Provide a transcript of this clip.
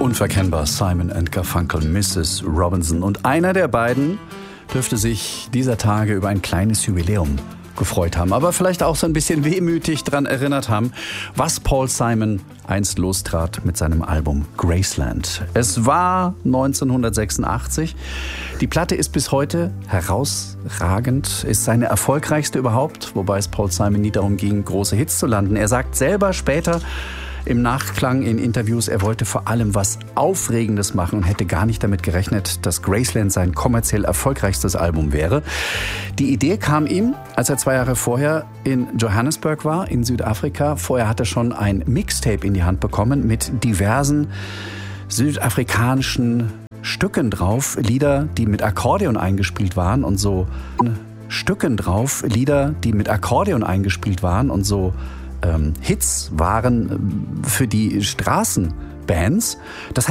Unverkennbar Simon & Garfunkel, Mrs. Robinson. Und einer der beiden dürfte sich dieser Tage über ein kleines Jubiläum gefreut haben, aber vielleicht auch so ein bisschen wehmütig daran erinnert haben, was Paul Simon einst lostrat mit seinem Album Graceland. Es war 1986. Die Platte ist bis heute herausragend, ist seine erfolgreichste überhaupt, wobei es Paul Simon nie darum ging, große Hits zu landen. Er sagt selber später im Nachklang in Interviews, er wollte vor allem was Aufregendes machen und hätte gar nicht damit gerechnet, dass Graceland sein kommerziell erfolgreichstes Album wäre. Die Idee kam ihm, als er 2 Jahre vorher in Johannesburg war, in Südafrika. Vorher hat er schon ein Mixtape in die Hand bekommen mit diversen südafrikanischen Stücken drauf, Lieder, die mit Akkordeon eingespielt waren und so Hits waren für die Straßenbands. Das